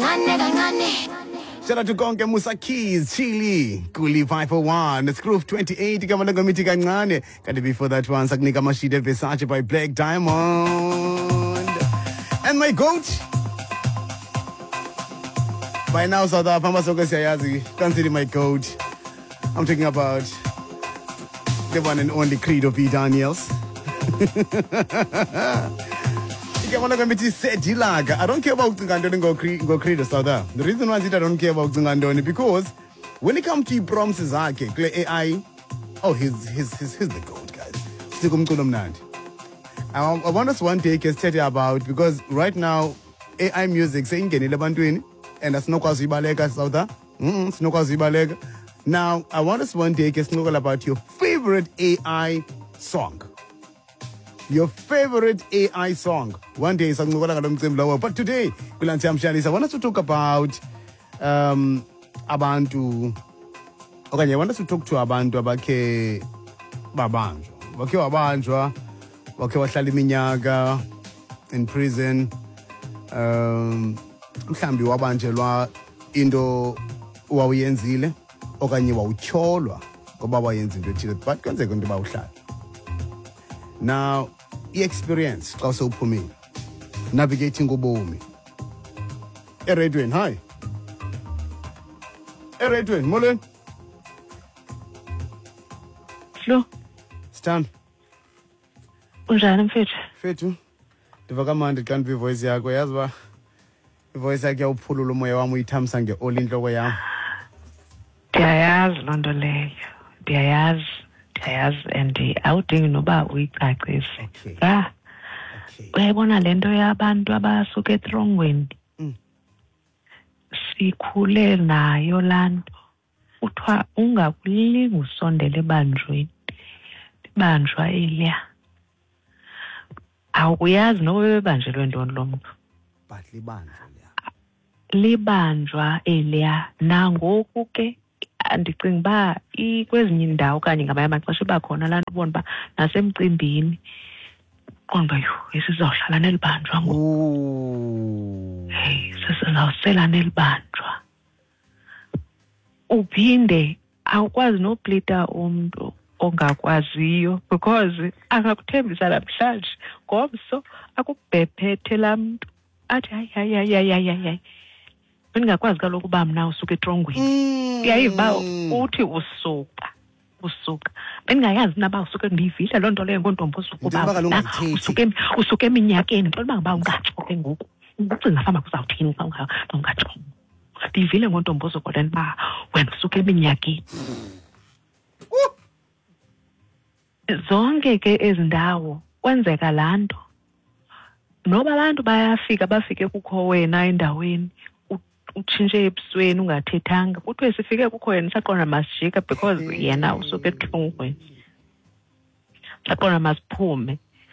Shout out to Konke Musa Keys, Chili, Kuli 501, it's Groove 28, Kamalanga Miti Kancane. Kanti before that one, Saknika Mashide Versace by Black Diamond. And my goat. By now, South Africa, Soka Siyazi, consider my goat. I'm talking about the one and only Credo P. Daniels. I don't care about Zingandoni go Credo South. The reason why I don't care about Zingandoni because when it comes to promises, AI, oh, he's the goat, guys. I want us one day to study about because right now AI music saying and that's no cause South. Now I want us one day to snuggle about your favorite AI song. Your favorite AI song. One day, but today, I want us to talk about abantu. Okay, I want us to talk to abantu abake babanjwa. Bake wabanjwa, bake wahlala iminyaka in prison. Mhlambi wabanjelwa into wawuyenzile okanye wawutyholwa ngoba wayenza into ethile but kwenzeka into bawuhlala. Now, experience xa sewuphumile navigating ubomi eredweni hi eredweni molweni Flo stand unjani mfethu ndiva kamandi xa ndiva ivoice yakho yazi ba ivoice yakho yawuphulula umoya wami uyithamisa nge-all intloko yam ndiyayazi loo nto leyo ndiyayazi and awudingi noba uyicacise uyayibona le nto yabantu abasuka etrongweni sikhule nayo laa nto kuthiwa ungakulingi usondela ebanjweni ibanjwa eliya awukuyazi noba bebanjelwe ntoni lo mntu but libanjwa eliya nangoku ke ndicinga uba kwezinye indawo okanye ngamanye amaxesha iba khona laa nto ubona uba nasemcimbini qonda uba esizawuhlala nelibanjwa ngoku sesizawusela nelibanjwa uphinde awukwazi noplita umntu ongakwaziyo because angakuthembisa namhlanje ngomso akubhephethe laa mntu athi hayi bendingakwazi kaloku uba mna usuka etrongweni uyayiva uthi usuka bendingayazi naba usuke ndiyivile loo nto leyo ngontombi usuka eminyakeni xa uba ungatsho ke ngoku ucinga famba kuzawuthini xa ungatsho ndiyivile ngontombi uzukoleni uba wena usuka eminyakeni zonke ke ezi ndawo kwenzeka laa nto noba abantu bafike kukho wena endaweni utshintshe ebusweni ungathethanga kuthiwe sifike kukho yena saqonda masijika because yena usuke etrongweni saqonda masiphume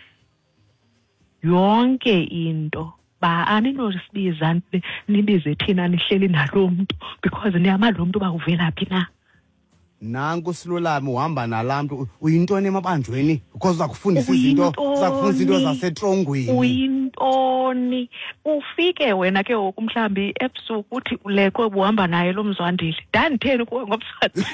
yonke into ba aninosibiza nibize thina nihleli naloo mntu because niyama lo mntu uba uvela phi na nanku silolami uhamba nalaa mntu uyintoni emabanjweni because uzakufundisa izinto zasetrongweni uyintoni ufike wena ke ngoku mhlambi ebusuku uthi ulekwe buhamba naye lo mzwandile ndanditheni kuwe ngomsandile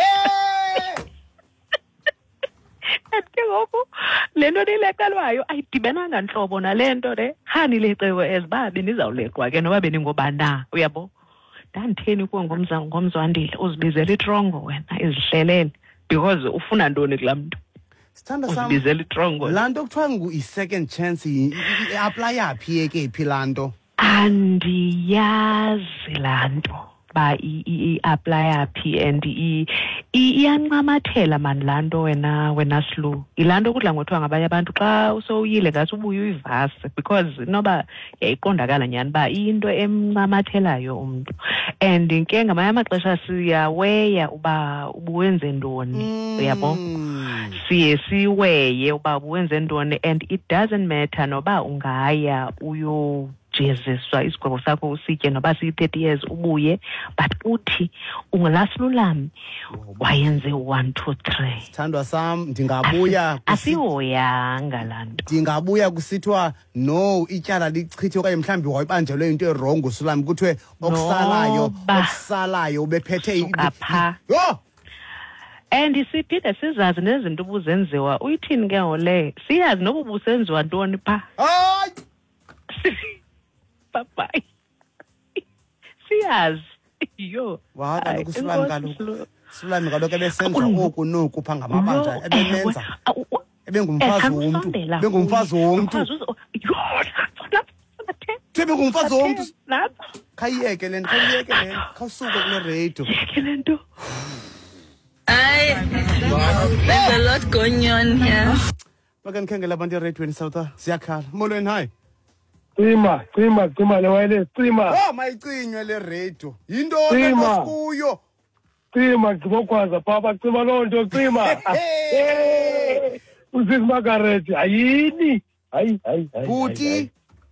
ke ngoku le nto nileqelwayo ayidibenanga ntlobo nale nto le khani leqewe eziba benizawulekwa ke noba beningobani na uyabo ndanditheni kuwe ngomzwandile uzibizela itrongo wena izihlelele because ufuna ntoni kulaa mntu uzibizela itrongo laa nto kuthiwa i-second chance i-apply yaphi ke phi laa nto andiyazi laa nto ba i-apply yaphi and iyancamathela mani laa nto wena Slu yilaa nto kudla ngothiwa ngabanye abantu xa usowuyile ngathi ubuye uyivase because noba yayiqondakala nyhani uba into emncamathelayo umntu and ke ngamanye amaxesha siyaweya uba ubuwenze ntoni uyabo siye siweye uba ubuwenze ntoni and it doesn't matter noba ungaya ungajeziswa isigwebo sakho usitye noba siyi-30 years ubuye, but uthi ungalasilulami wayenze 1 2 3. Sithandwa sam, ndingabuya asihoyanga laa nto. Ndingabuya kusithiwa no ityala lichithe okanye mhlawumbi wayibanjelwe into erongo Sulami kuthiwe okusalayo ubephethe pha. Yho! And siphinde sizazi nezinto ubuzenziwa uyithini ke ngole siyazi noba ubusenziwa ntoni pha. Hayi! Bye. Siyazi. Yo. Wa kaloku Sulami kaloku ebesenza oku noku pha ngamabandla ebemenza. Ebengumfazi womntu. Ebengumfazi womntu. Khayiyeke le nto, khawusuke kule radio. Yeke le nto. There's a lot going on here. Bakankhengela abantu eradweni South Africa. Siyakhala. Molweni hi. Cima le wireless, cima. Oh, mayicinywe le radio. Yintoni esikuyo? Cima ngibokwaza papa cima loo nto cima. Usisi Margaret ayini. Hayi. Buti.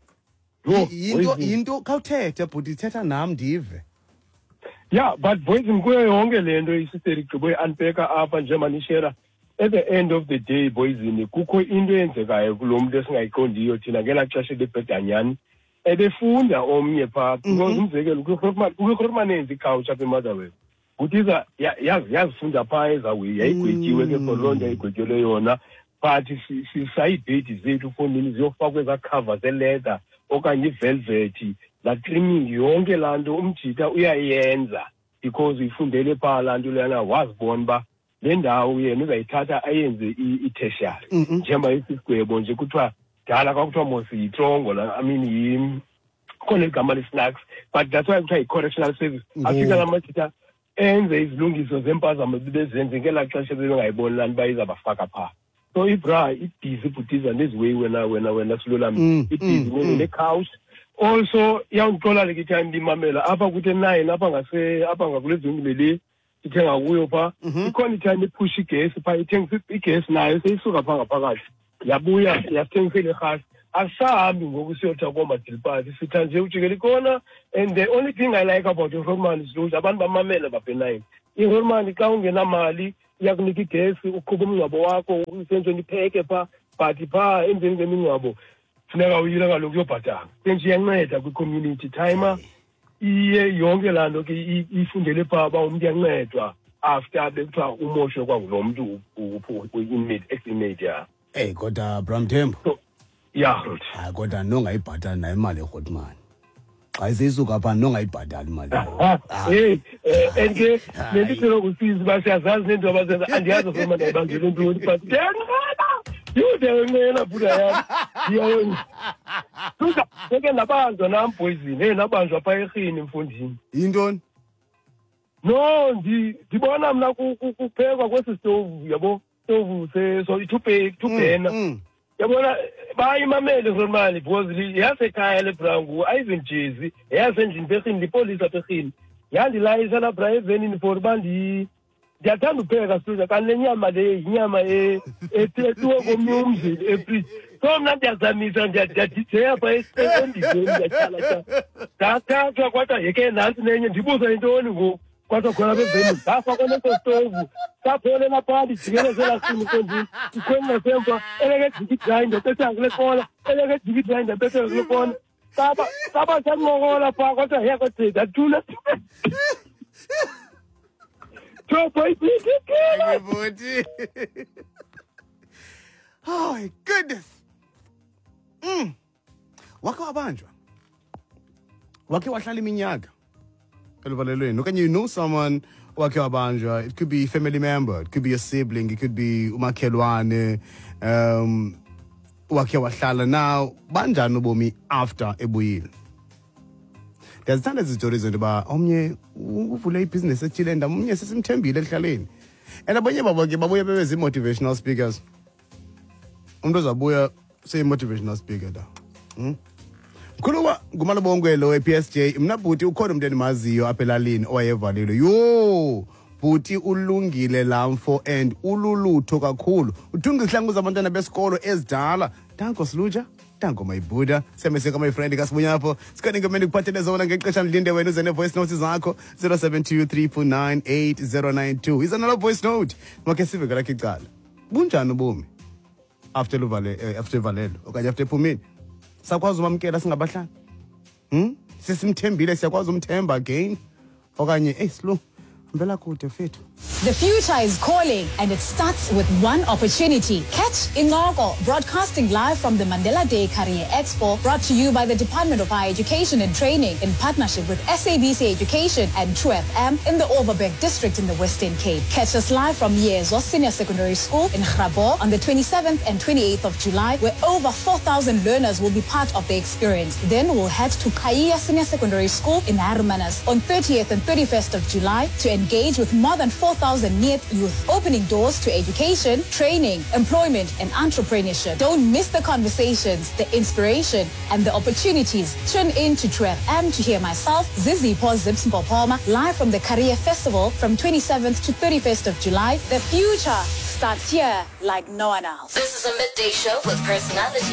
Yinto khawuthethe Buti thetha nami ndive. Yeah, but boys kuyo yonke lento isisteri gqibo unpacker apha nje manishera. At the end of the day boys kukho into eyenzekayo kulomuntu esingayiqondiyo thina ngela xesha lebhedanyani ebefunda omnye pha umzekelo kukhulumanenzi ikhawutsha apha eMotherwell kuthiza yazifunda pha ezawe yayigwetyiwe ke kolonto yayigwetyelwe yona but sisayibhedi zethu efondini ziyofakwa eza cover zeleda okanye ivelvet la trimming yonke laa nto umjita uyayenza because uyifundele pha laa nto leyana wazibona uba le ndawo yena uzayithatha ayenze i-tertiary njengoba isigwebo nje kuthiwa dala kwakuthiwa mos yitrongo khona igama le-snacks but that's why kuthiwa yi-correctional service afika la majita enze izilungiso zempazamo bezenze ngelaa xesha bebengayiboni laa nto uba izabafaka phaa. So ibra ibhizi ibhutiza neziweyi wena Sulolami ibhizi ne-cows also iyawundixola le kitime ndimamela apha kuthi 9 apha ngakule zindlu le ithenga kuyo pha ikhona itime iphusha igesi pha ithengisa igesi nayo seyisuka pha ngaphakathi yabuya yasithengisela irhasi asisahambi ngoku siyotha koomadilipati sitha nje ujikela ikona. And the only thing I like about iRoman is those abantu bamamele baphe-9 iRoman xa ungenamali iyakunika igesi uqhuba umngcwabo wakho usenze ipheke pha but pha emveni kwemingcwabo funeka uyile kaloku uyobhatala nje iyanceda kwi-community timer iye yonke laa nto ke ifundele pha uba umntu iyancedwa after bekuthiwa umoshwe kwangulo mntu ex-inmate ya. Hey kodwa Bramthembu ya hayi kodwa nongayibhatali nayo imali eRhotman xa isisuka pha nongayibhatali imali and ke le nto ithelo kusizi uba siyazazi neento abazenza andiyazi ofuma ndayibangele ntoni but ndiyanqena ndiyodenqena bhuda yam ndiyake nabanjwa nam boyzini nabanjwa phaa erhini mfundini. Yintoni? No ndibona mna kuphekwa kwesi stovu yabo stovu so itubhena yabona bayimamele Ronmani because yasekhaya lebrangu ayizintshezi yasendlini perhini lipolisa perhini yandilayisa lapha evenini for uba ndiyathanda upheka suza kanti le nyama le yinyama ethiwe komnye umzi efriji so mna ndiyazamisa ndiyadijeya pha endizeni ndiyatyhala ndathathwa kwathiwa yeke nantsi nenye ndibuza intoni ngoku kwathiwa khona beveni ndafa kwaneso stovu sapholela phaa ndijikelezelahlini kondini ikhwenqasemva eleke jikidrinder betheka kule kona eleke jikidrinder betheka kule kona saba sancokola phaa kwathiwa yekodeda thule Oh my goodness. Wakhe wabanjwa wakhe wahlala iminyaka eluvalelweni okanye you know someone wakhe wabanjwa. It could be a family member, it could be a sibling, it could be umakhelwane wakhe wahlala. Now banjani ubomi after ebuyile? Ndiyazithanda ezi zitori zento uba omnye uvule ibhizinesi ethile ndam omnye sesimthembile ekuhlaleni and abanye babo ke babuye bebezi-motivational speakers. Umntu ozabuya seyi-motivational speaker da mkhuluwa ngumalobongwelo we-PSJ. Mna bhuti ukhona umntu endimaziyo apha elalini owayevalile. Yo bhuti ulungile lamfo and ululutho kakhulu. Uthunga izihlangu zabantwana besikolo ezidala. Danko Sluja. Tango Mayibuda semeseka my friend kasibunyapo sikhona ngemeni kuphathele zona ngexesha ndilinde wena uze ne-voice notes zakho 0723498092 is another voice note makhe sive ngelakhe icala bunjani ubomi after valelo okanye after ephumile sakwazi umamkela singabahlali sesimthembile siyakwazi umthemba again okanye slow mbela kude fethu. The future is calling, and it starts with one opportunity. Catch Ingoko, broadcasting live from the Mandela Day Career Expo, brought to you by the Department of Higher Education and Training in partnership with SABC Education and True FM in the Overberg District in the Western Cape. Catch us live from Yezo Senior Secondary School in Grabo on the 27th and 28th of July, where over 4,000 learners will be part of the experience. Then we'll head to Kaya Senior Secondary School in Hermanus on 30th and 31st of July to engage with more than 4,000 NEET youth, opening doors to education, training, employment, and entrepreneurship. Don't miss the conversations, the inspiration, and the opportunities. Tune in to True FM to hear myself, Zizi Zips Mpopoma, live from the Career Festival from 27th to 31st of July. The future starts here like no one else. This is a midday show with personality